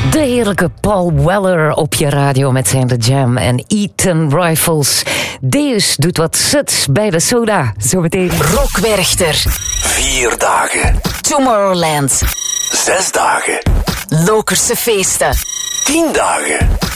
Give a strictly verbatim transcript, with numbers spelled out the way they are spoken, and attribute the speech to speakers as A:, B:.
A: De heerlijke Paul Weller op je radio met zijn The Jam en Eaton Rifles. Deus doet wat zuts bij de soda. Zometeen.
B: Rock Werchter.
C: Vier dagen.
B: Tomorrowland.
C: Zes dagen.
B: Lokerse feesten.
C: Tien dagen.